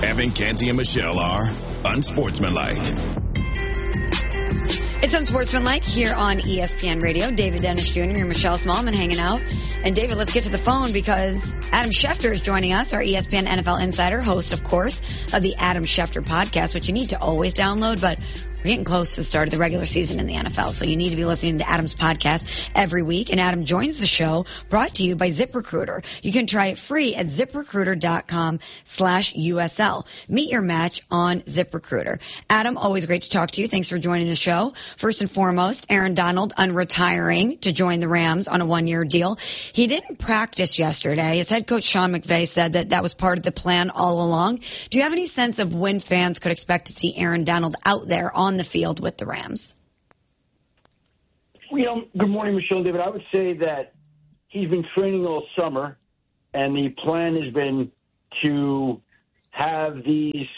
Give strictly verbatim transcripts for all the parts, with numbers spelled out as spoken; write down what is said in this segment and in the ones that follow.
Evan, Canty, and Michelle are unsportsmanlike. It's Unsportsmanlike here on E S P N Radio. David Dennis Junior and Michelle Smallman hanging out. And David, let's get to the phone because Adam Schefter is joining us, our E S P N N F L insider, host, of course, of the Adam Schefter podcast, which you need to always download, but we're getting close to the start of the regular season in the N F L, so you need to be listening to Adam's podcast every week. And Adam joins the show brought to you by ZipRecruiter. You can try it free at ZipRecruiter.com slash USL. Meet your match on ZipRecruiter. Adam, always great to talk to you. Thanks for joining the show. First and foremost, Aaron Donald unretiring to join the Rams on a one-year deal. He didn't practice yesterday. His head coach Sean McVay said that that was part of the plan all along. Do you have any sense of when fans could expect to see Aaron Donald out there on the field with the Rams? You know, good morning, Michelle and David. I would say that he's been training all summer, and the plan has been to have these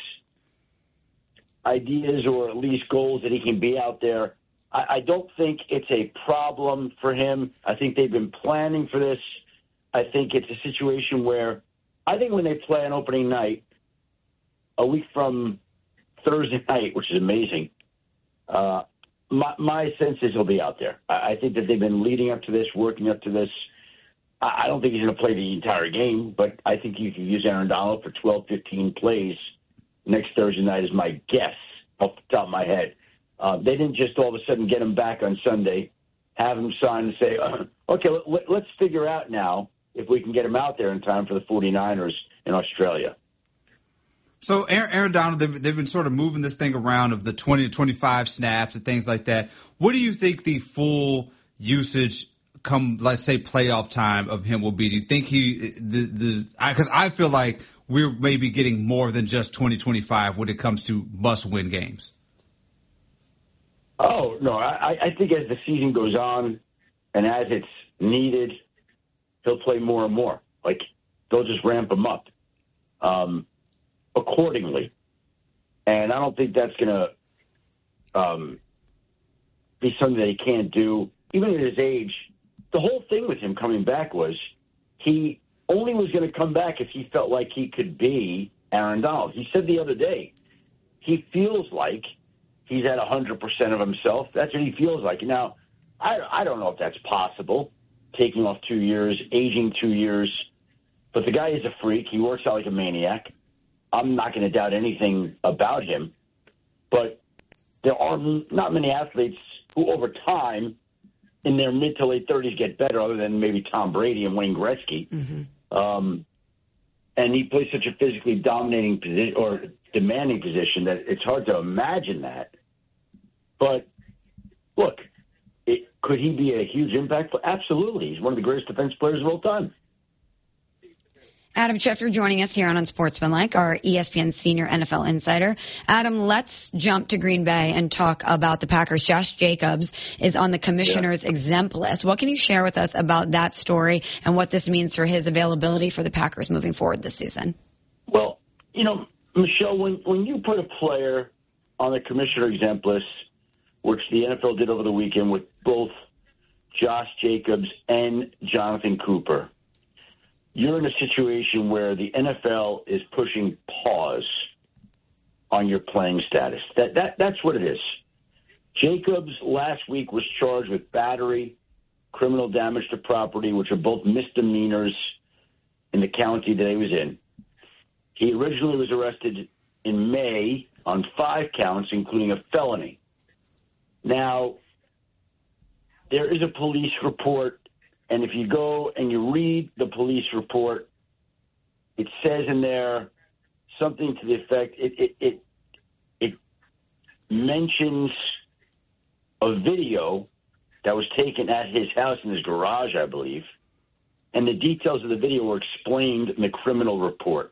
ideas or at least goals that he can be out there. I, I don't think it's a problem for him. I think they've been planning for this. I think it's a situation where I think when they play on opening night, a week from Thursday night, which is amazing, uh, my, my sense is he'll be out there. I, I think that they've been leading up to this, working up to this. I, I don't think he's going to play the entire game, but I think you can use Aaron Donald for twelve, fifteen plays next Thursday night is my guess off the top of my head. Uh, they didn't just all of a sudden get him back on Sunday, have him sign and say, uh, okay, let, let's figure out now if we can get him out there in time for the 49ers in Australia. So Aaron, Aaron Donald, they've, they've been sort of moving this thing around of the twenty to twenty-five snaps and things like that. What do you think the full usage come, let's say, playoff time of him will be? Do you think he the the because I, I feel like we're maybe getting more than just twenty twenty-five when it comes to must-win games? Oh, no, I, I think as the season goes on and as it's needed, he'll play more and more. Like, they'll just ramp him up um, accordingly. And I don't think that's going to um, be something that he can't do. Even at his age, the whole thing with him coming back was he only was going to come back if he felt like he could be Aaron Donald. He said the other day, he feels like he's at one hundred percent of himself. That's what he feels like. Now, I, I don't know if that's possible, taking off two years, aging two years. But the guy is a freak. He works out like a maniac. I'm not going to doubt anything about him. But there are not many athletes who, over time, in their mid to late thirties, get better, other than maybe Tom Brady and Wayne Gretzky. Mm-hmm. Um, and he plays such a physically dominating position or demanding position that it's hard to imagine that. But, look, it, could he be a huge impact? Absolutely. He's one of the greatest defense players of all time. Adam Schefter joining us here on Unsportsmanlike, our E S P N senior N F L insider. Adam, let's jump to Green Bay and talk about the Packers. Josh Jacobs is on the commissioner's yeah. exempt list. What can you share with us about that story and what this means for his availability for the Packers moving forward this season? Well, you know, Michelle, when, when you put a player on the commissioner exempt list, which the N F L did over the weekend with both Josh Jacobs and Jonathan Cooper, you're in a situation where the N F L is pushing pause on your playing status. That that that's what it is. Jacobs last week was charged with battery, criminal damage to property, which are both misdemeanors in the county that he was in. He originally was arrested in May on five counts, including a felony. Now, there is a police report, and if you go and you read the police report, it says in there something to the effect, it it it, it mentions a video that was taken at his house in his garage, I believe, and the details of the video were explained in the criminal report.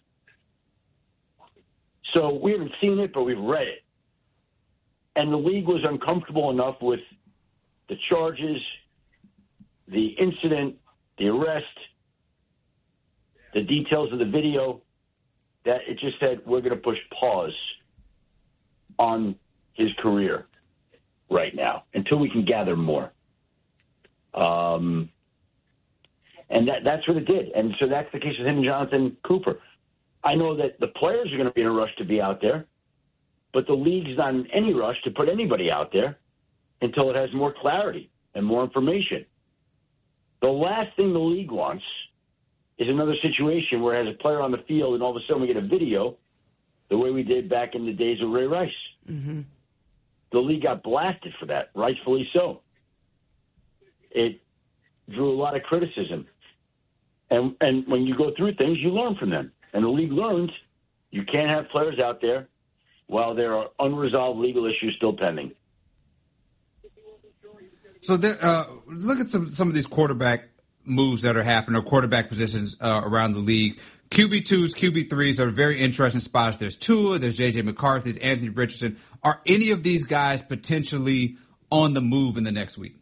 So we haven't seen it, but we've read it. And the league was uncomfortable enough with the charges, the incident, the arrest, the details of the video, that it just said, we're going to push pause on his career right now until we can gather more. Um, and that, that's what it did. And so that's the case with him and Jonathan Cooper. I know that the players are going to be in a rush to be out there, but the league's not in any rush to put anybody out there until it has more clarity and more information. The last thing the league wants is another situation where it has a player on the field and all of a sudden we get a video the way we did back in the days of Ray Rice. Mm-hmm. The league got blasted for that, rightfully so. It drew a lot of criticism. And and when you go through things, you learn from them. And the league learned you can't have players out there while there are unresolved legal issues still pending. So there, uh, look at some some of these quarterback moves that are happening, or quarterback positions uh, around the league. Q B twos, Q B threes are very interesting spots. There's Tua, there's J J McCarthy, there's Anthony Richardson. Are any of these guys potentially on the move in the next week?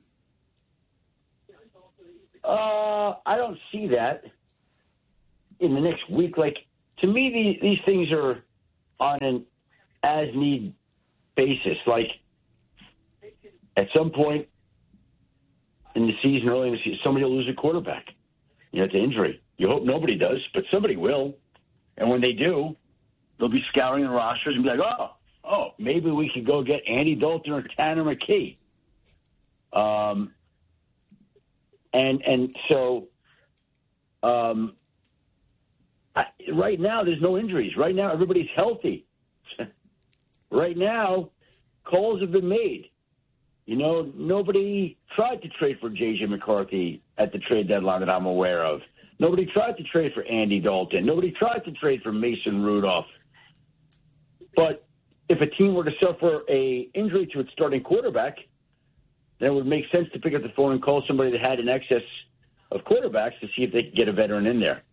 Uh, I don't see that in the next week. Like, to me, these, these things are on an as-need basis. Like, at some point in the season, early in the season, somebody will lose a quarterback, you know, to injury. You hope nobody does, but somebody will. And when they do, they'll be scouring the rosters and be like, oh, oh, maybe we could go get Andy Dalton or Tanner McKee. Um, and and so um, I, right now there's no injuries. Right now everybody's healthy. Right now calls have been made. You know, nobody tried to trade for J J McCarthy at the trade deadline that I'm aware of. Nobody tried to trade for Andy Dalton. Nobody tried to trade for Mason Rudolph. But if a team were to suffer a injury to its starting quarterback, then it would make sense to pick up the phone and call somebody that had an excess of quarterbacks to see if they could get a veteran in there.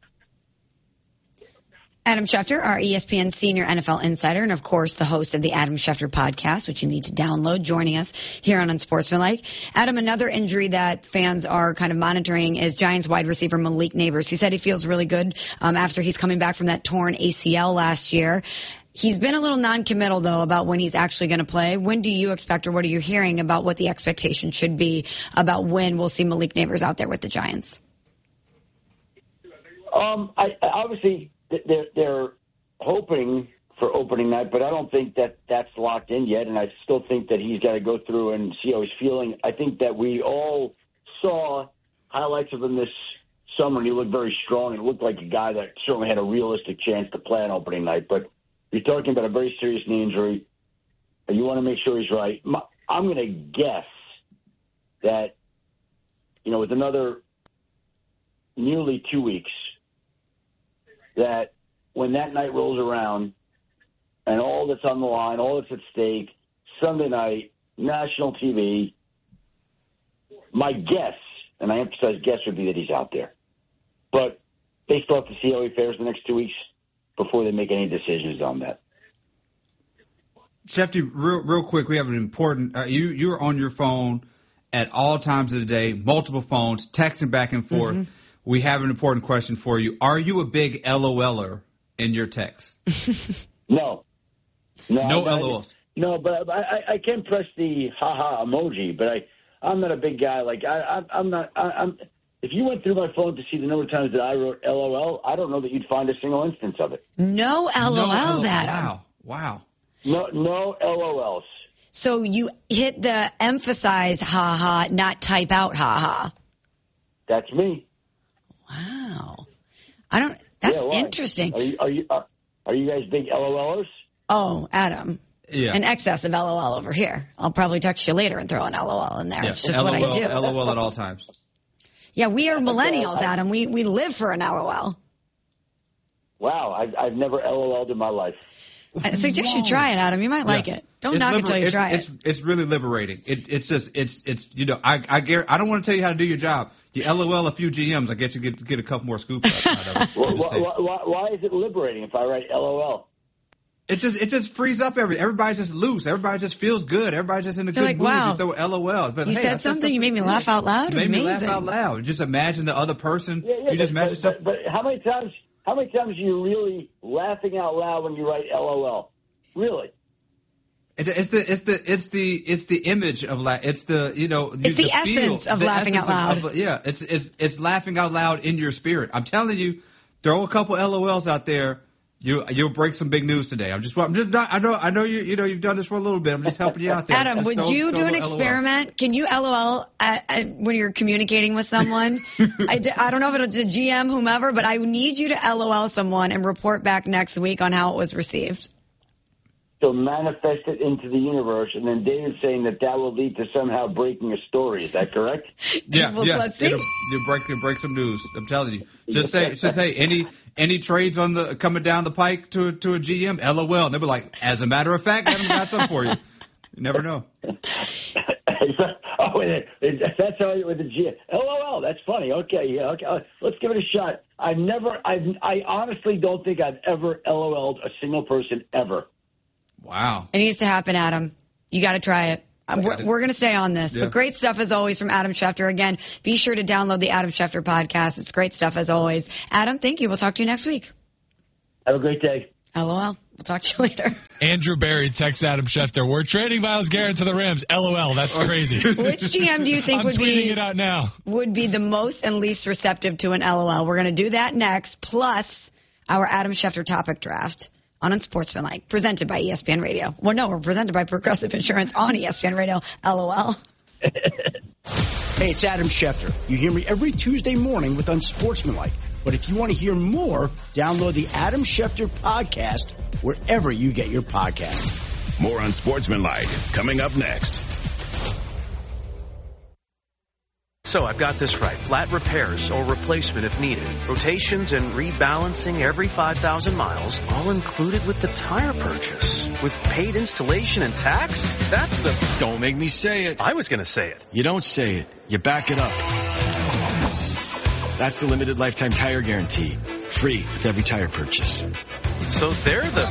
Adam Schefter, our E S P N senior N F L insider, and of course the host of the Adam Schefter podcast, which you need to download, joining us here on Unsportsmanlike. Adam, another injury that fans are kind of monitoring is Giants wide receiver Malik Nabers. He said he feels really good um, after he's coming back from that torn A C L last year. He's been a little non-committal, though, about when he's actually going to play. When do you expect, or what are you hearing about what the expectation should be about when we'll see Malik Nabers out there with the Giants? Um, I, obviously, they're, they're hoping for opening night, but I don't think that that's locked in yet, and I still think that he's got to go through and see how he's feeling. I think that we all saw highlights of him this summer, and he looked very strong. It looked like a guy that certainly had a realistic chance to play on opening night, but you're talking about a very serious knee injury. You want to make sure he's right. I'm going to guess that, you know, with another nearly two weeks, that when that night rolls around and all that's on the line, all that's at stake, Sunday night, national T V, my guess, and I emphasize guess, would be that he's out there. But they still have to see how he fares the next two weeks before they make any decisions on that. Shefty, real, real quick, we have an important uh, – you, you're on your phone at all times of the day, multiple phones, texting back and forth. Mm-hmm. We have an important question for you. Are you a big LOLer in your text? No. No, no L O Ls? No, but I, I can press the ha-ha emoji, but I, I'm not a big guy. Like, I, I, I'm not I, – I'm. If you went through my phone to see the number of times that I wrote L O L, I don't know that you'd find a single instance of it. No L O Ls, no, Adam. Wow. Wow. No, no L O Ls. So you hit the emphasize ha-ha, not type out ha-ha. That's me. Wow. I don't – that's yeah, interesting. Are you, are, you, are, are you guys big LOLers? Oh, Adam. Yeah. An excess of L O L over here. I'll probably text you later and throw an L O L in there. Yeah. It's just L O L, what I do. L O L at all times. Yeah, we are millennials, Adam. We we live for an L O L. Wow, I've, I've never L O L'd in my life. I suggest you try it, Adam. You might like yeah. it. Don't it's knock liber- it till you it's, try it's, it. It's really liberating. It, it's just, it's, it's, you know, I, I, gar- I don't want to tell you how to do your job. You L O L a few G Ms, I get you get, get a couple more scoops out of it. well, why, why, why is it liberating if I write L O L? It just, it just frees up every. Everybody just loose. Everybody just feels good. Everybody's just in a You're good like, mood. wow. You throw L O L. But you hey, said something, something. You made me laugh out loud. You made Amazing. me laugh out loud. Just imagine the other person. Yeah, yeah, you just but, imagine but, yourself. But, but how many times? How many times are you really laughing out loud when you write L O L? Really? It, it's the it's the it's the it's the image of la- it's the you know it's you, the, the essence feel, of the laughing essence out loud. Of, of, yeah, it's it's it's laughing out loud in your spirit. I'm telling you, throw a couple L O Ls out there. You you'll break some big news today. I'm just I'm just not, I know I know you you know you've done this for a little bit. I'm just helping you out there. Adam, Just would throw- you throw do an a L O L. experiment? Can you L O L at, at, when you're communicating with someone? I, d- I don't know if it's a G M, whomever, but I need you to L O L someone and report back next week on how it was received. So manifest it into the universe, and then David's saying that that will lead to somehow breaking a story. Is that correct? Yeah, Well, yes. let's see. It'll, you'll break you'll break some news. I'm telling you. Just say just say any any trades on the coming down the pike to to a G M. L O L. And they'll be like, as a matter of fact, I've got something for you. You never know. Oh, it, it, that's how I with the G M. L O L. That's funny. Okay, yeah. Okay, uh, let's give it a shot. I've never. I've. I honestly don't think I've ever L O L'd a single person ever. Wow. It needs to happen, Adam. You got to try it. Um, We're, we're going to stay on this. Yeah. But great stuff as always from Adam Schefter. Again, be sure to download the Adam Schefter podcast. It's great stuff as always. Adam, thank you. We'll talk to you next week. Have a great day. L O L. We'll talk to you later. Andrew Barry texts Adam Schefter, we're trading Myles Garrett to the Rams. L O L. That's crazy. Which G M do you think I'm would tweeting be it out now. would be the most and least receptive to an L O L? We're going to do that next, plus our Adam Schefter topic draft on Unsportsmanlike, presented by E S P N Radio. Well, no, we're presented by Progressive Insurance on E S P N Radio. L O L. Hey, it's Adam Schefter. You hear me every Tuesday morning with Unsportsmanlike. But if you want to hear more, download the Adam Schefter podcast wherever you get your podcast. More Unsportsmanlike coming up next. So I've got this right. Flat repairs or replacement if needed. Rotations and rebalancing every five thousand miles, all included with the tire purchase. With paid installation and tax? That's the... Don't make me say it. I was going to say it. You don't say it. You back it up. That's the limited lifetime tire guarantee. Free with every tire purchase. So they're the...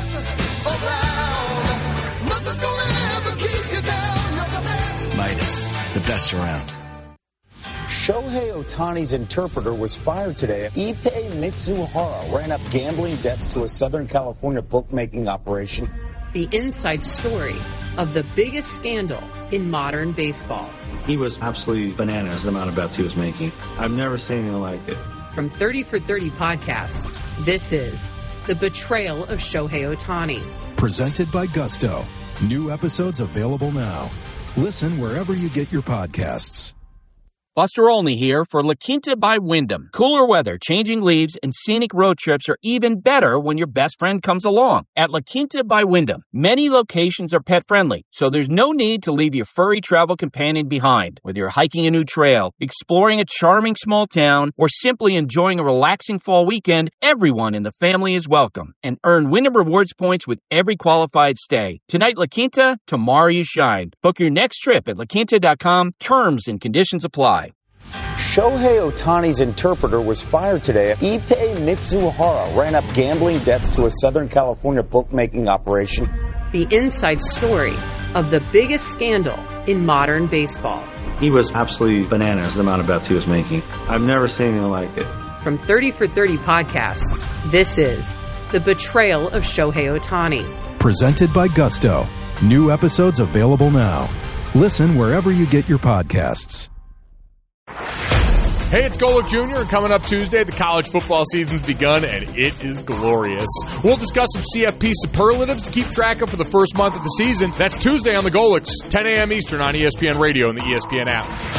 Midas, the best around. Shohei Ohtani's interpreter was fired today. Ippei Mitsuhara ran up gambling debts to a Southern California bookmaking operation. The inside story of the biggest scandal in modern baseball. He was absolutely bananas, the amount of bets he was making. I've never seen anything like it. From thirty for thirty podcasts, this is The Betrayal of Shohei Ohtani. Presented by Gusto. New episodes available now. Listen wherever you get your podcasts. Buster Olney here for La Quinta by Wyndham. Cooler weather, changing leaves, and scenic road trips are even better when your best friend comes along. At La Quinta by Wyndham, many locations are pet-friendly, so there's no need to leave your furry travel companion behind. Whether you're hiking a new trail, exploring a charming small town, or simply enjoying a relaxing fall weekend, everyone in the family is welcome. And earn Wyndham Rewards points with every qualified stay. Tonight, La Quinta, tomorrow you shine. Book your next trip at la quinta dot com. Terms and conditions apply. Shohei Ohtani's interpreter was fired today. Ippei Mitsuhara ran up gambling debts to a Southern California bookmaking operation. The inside story of the biggest scandal in modern baseball. He was absolutely bananas, the amount of bets he was making. I've never seen anything like it. From thirty for thirty podcasts, this is The Betrayal of Shohei Ohtani. Presented by Gusto. New episodes available now. Listen wherever you get your podcasts. Hey, it's Golick Junior Coming up Tuesday, the college football season's begun, and it is glorious. We'll discuss some C F P superlatives to keep track of for the first month of the season. That's Tuesday on the Golicks, ten a.m. Eastern on E S P N Radio and the E S P N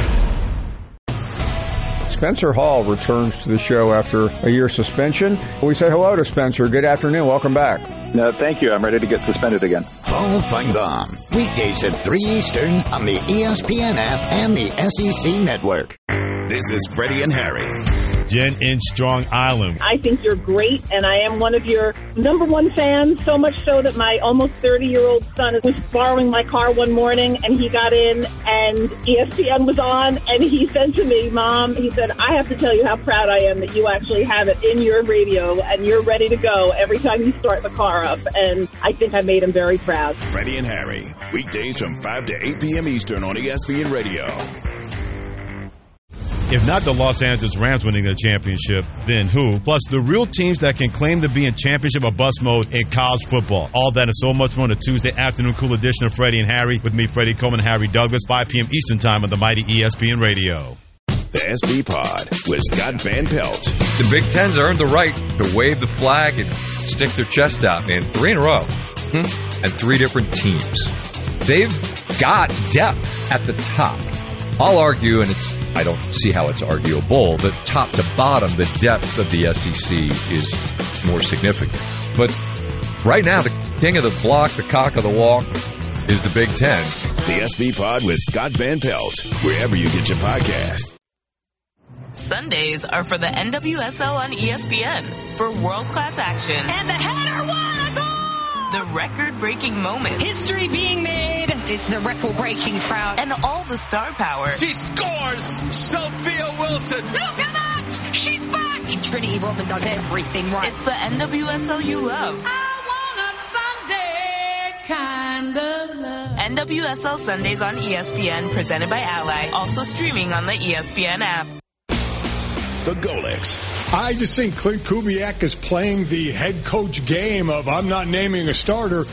app. Spencer Hall returns to the show after a year suspension. We say hello to Spencer. Good afternoon. Welcome back. No, thank you. I'm ready to get suspended again. Hall find on weekdays at three Eastern on the E S P N app and the S E C network. This is Freddie and Harry. Jen in Strong Island. I think you're great, and I am one of your number one fans, so much so that my almost thirty-year-old son was borrowing my car one morning, and he got in, and E S P N was on, and he said to me, Mom, he said, I have to tell you how proud I am that you actually have it in your radio, and you're ready to go every time you start the car up, and I think I made him very proud. Freddie and Harry, weekdays from five to eight p.m. Eastern on E S P N Radio. If not the Los Angeles Rams winning the championship, then who? Plus the real teams that can claim to be in championship or bust mode in college football. All that and so much more on a Tuesday afternoon cool edition of Freddie and Harry with me, Freddie Coleman, Harry Douglas, five p.m. Eastern time on the mighty E S P N Radio. The S B Pod with Scott Van Pelt. The Big Ten's earned the right to wave the flag and stick their chest out, man. Three in a row. Hmm? And three different teams. They've got depth at the top. I'll argue, and it's I don't see how it's arguable, that top to bottom, the depth of the S E C is more significant. But right now, the king of the block, the cock of the walk, is the Big Ten. The S B Pod with Scott Van Pelt, wherever you get your podcast. Sundays are for the N W S L on E S P N for world-class action. And the header won a goal! The record-breaking moments. History being made. It's the record-breaking crowd. And all the star power. She scores! Sophia Wilson! Look at that! She's back! Trinity Rodman does everything right. It's the N W S L you love. I want a Sunday kind of love. N W S L Sundays on E S P N, presented by Ally. Also streaming on the E S P N app. The Golics. I just think Clint Kubiak is playing the head coach game of I'm not naming a starter.